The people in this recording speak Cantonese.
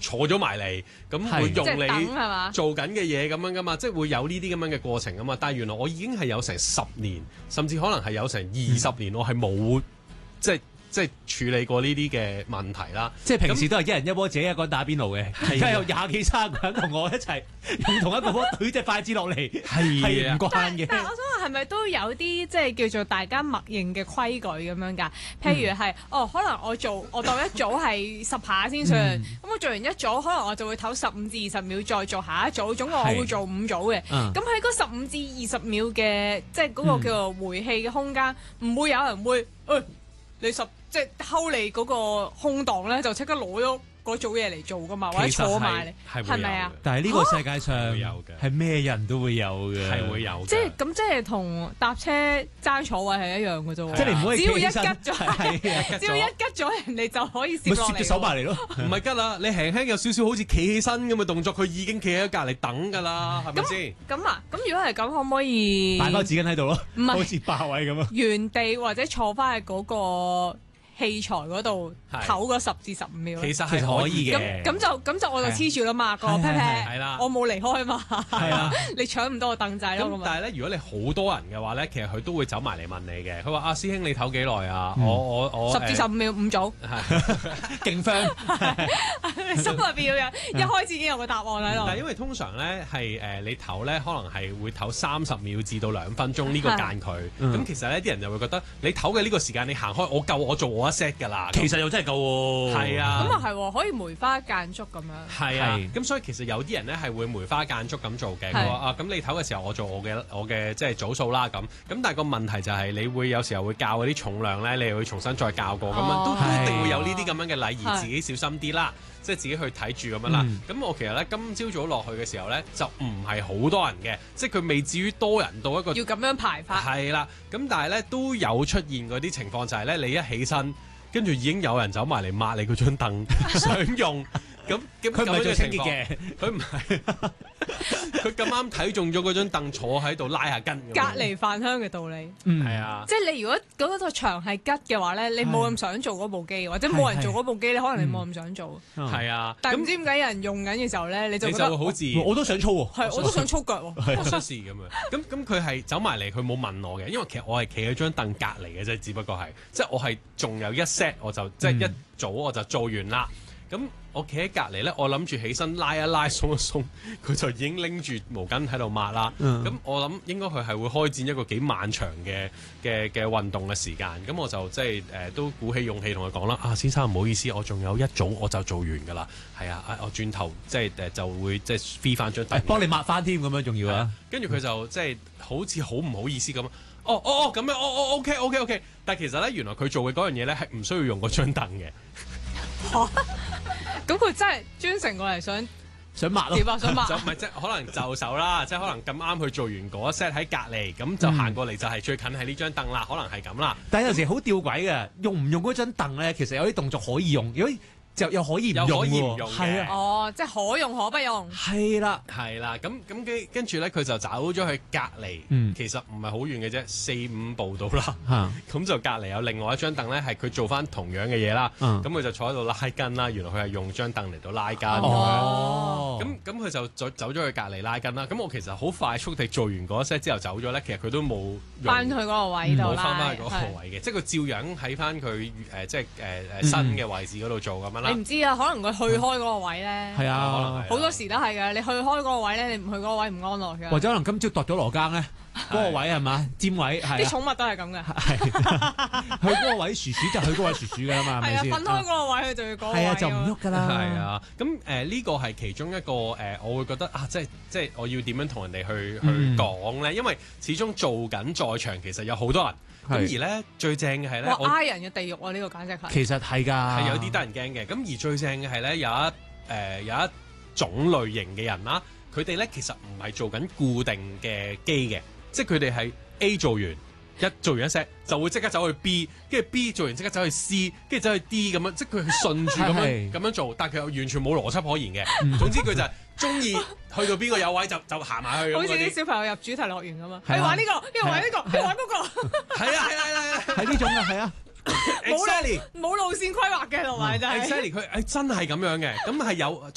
坐咗埋嚟，咁會用即係等你係嘛？ 做緊嘅嘢咁樣噶嘛，即係會有呢啲咁樣嘅過程噶嘛。但係原來我已經係有成10年，甚至可能係有成20年，我係冇即係處理過呢啲嘅問題啦。 即係平時都係一人一鍋，自己一個人打邊爐嘅。而家有20幾30個人同我一齊用同一個鍋懟隻筷子落嚟，係唔關嘅。 但係我想問係咪都有啲即係叫做大家默認嘅規矩咁樣㗎？譬如係可能我當一組係10下先算，咁我做完一組，可能我就會唞15至20秒再做下一組，總共我會做5組嘅。咁喺嗰15至20秒嘅即係嗰個叫做回氣嘅空間，唔會有人會你即係睺你嗰個空檔咧，就即刻攞咗嗰組嘢嚟做噶嘛，或者坐埋嚟，係咪啊？ 但係呢個世界上會有嘅， 係咩人都會有嘅， 係會有嘅。 即係同搭車爭坐位係一樣嘅啫喎。 即係你唔可以只要一企起身吉咗，只要一吉咗人哋就可以攝落嚟。 咪攝隻手埋嚟咯。 唔係吉啦，你輕輕有少少好似企起身咁嘅動作，佢已經企喺隔離等㗎啦，係咪先？ 咁啊，咁如果係咁，可唔可以擺包紙巾喺度咯？ 唔係好似霸位咁啊！ 原地或者坐翻喺嗰個器材嗰度唞嗰10至15秒？ 其實係可以嘅。 咁就我就黐住啦嘛，個 pat pat， 係啦， 我冇離開嘛。 係啊， 你搶唔到個凳仔咯。 咁但係咧，如果你好多人嘅話咧，其實佢都會走埋嚟問你嘅。佢話：師兄你唞幾耐啊？我 10至15秒5組， 勁 friend。 心入邊要有一開始已經有個答案喺度。 但係因為通常咧係你唞咧，可能係會唞30秒至到2分鐘呢個間距。咁其實咧，啲人就會覺得你唞嘅呢個時間，你行開我夠我做我一 set 㗎啦。 其實又真係夠喎。 係啊。 咁啊係，可以梅花間竹咁樣。 係啊。咁所以其實有啲人咧係會梅花間竹咁做嘅。佢話咁你唞嘅時候，我做我嘅即係組數啦咁。咁但係個問題就係你會有時候會教嗰啲重量咧，你又會重新再教過咁樣，都一定會有呢啲咁樣嘅禮儀，自己小心啲啦。即係自己去睇住咁樣啦。咁我其實咧今朝早落去嘅時候咧，就唔係好多人嘅，即係佢未至於多人到一個要咁樣排法。 係啦。咁但係咧都有出現嗰啲情況，就係咧你一起身，跟住已經有人走埋嚟抹你嗰張凳想用。咁佢唔係做清潔嘅， 佢唔係，佢咁啱睇中咗嗰張凳坐喺度拉下筋。 隔離飯香嘅道理， 係啊， 即係你如果嗰個場係吉嘅話咧，你冇咁想做嗰部機，或者冇人做嗰部機咧，可能你冇咁想做。 係啊， 但係唔知點解有人用緊嘅時候咧，你就覺得好自然。 我都想操喎， 係我都想操腳喎， 我想試咁樣。咁佢係走埋嚟，佢冇問我嘅，因為其實我係企喺張凳隔離嘅啫，只不過係即係我係仲有一 set，我就即係一組我就做完啦。咁我企喺隔離咧，我諗住起身拉一拉鬆一鬆，佢就已經拎住毛巾喺度抹啦。咁我諗應該佢係會開展一個幾漫長嘅運動嘅時間。咁我就即係都鼓起勇氣同佢講啦。先生唔好意思，我仲有一組我就做完㗎啦。係啊，我轉頭即係就會即係 free 翻張凳， 幫你抹翻添咁樣，仲要啊。 跟住佢就即係好似好唔好意思咁。咁樣OK。但係其實咧，原來佢做嘅嗰樣嘢咧係唔需要用嗰張凳嘅。 咁佢真係專程過嚟想抹咯， 想抹， 就唔係即係可能就手啦，即係可能咁啱佢做完嗰 set 喺隔離，咁就行過嚟就係最近係呢張凳啦，可能係咁啦。 但係有時好吊詭嘅，用唔用嗰張凳咧，其實有啲動作可以用，如果就又可以唔用喎， 係啊， 即係可用可不用。 係啦， 咁跟住咧，佢就走咗去隔離，其實唔係好遠嘅啫，4-5步到啦。咁就隔離有另外一張凳咧，係佢做翻同樣嘅嘢啦。咁佢就坐喺度拉筋啦。原來佢係用張凳嚟到拉筋。咁佢就走咗去隔離拉筋啦。咁我其實好快速地做完嗰 set 之後走咗咧，其實佢都冇翻去嗰個位度冇翻去嗰個位嘅，即係佢照樣喺翻佢即係新嘅位置嗰度做咁樣啦。 你唔知啊，可能佢去開嗰個位咧， 係啊， 好多時都係嘅。你去開嗰個位咧，你唔去嗰個位唔安樂嘅。 或者可能今朝度咗羅庚咧，嗰個位係嘛，尖位係。 啲寵物都係咁嘅。 係去嗰個位薯薯就去嗰個位薯薯㗎啦嘛，係咪先？ 係啊，瞓開嗰個位佢就要嗰個位。 係啊，就唔喐㗎啦。 係啊，咁呢個係其中一個我會覺得即係我要點樣同人哋去講咧？因為始終做緊在場，其實有好多人。咁而咧最正嘅係咧， 挨人嘅地獄啊！呢個簡直係。 其實係㗎， 係有啲得人驚嘅。咁而最正嘅係咧，有一種類型嘅人啦，佢哋咧其實唔係做緊固定嘅機嘅，即係佢哋係 A 做完一 set 就會即刻走去 B， 跟住 B 做完即刻走去 C， 跟住走去 D 咁樣，即係佢係順住咁樣做，但係佢又完全冇邏輯可言嘅。總之佢就係中意去到邊個有位就行埋去。 好似啲小朋友入主題樂園咁啊！你玩呢個，呢個玩呢個，你玩嗰個。 係啊， 係呢種嘅，係啊。 Exactly 冇路線規劃嘅同埋就係。 Exactly 佢真係咁樣嘅，咁係有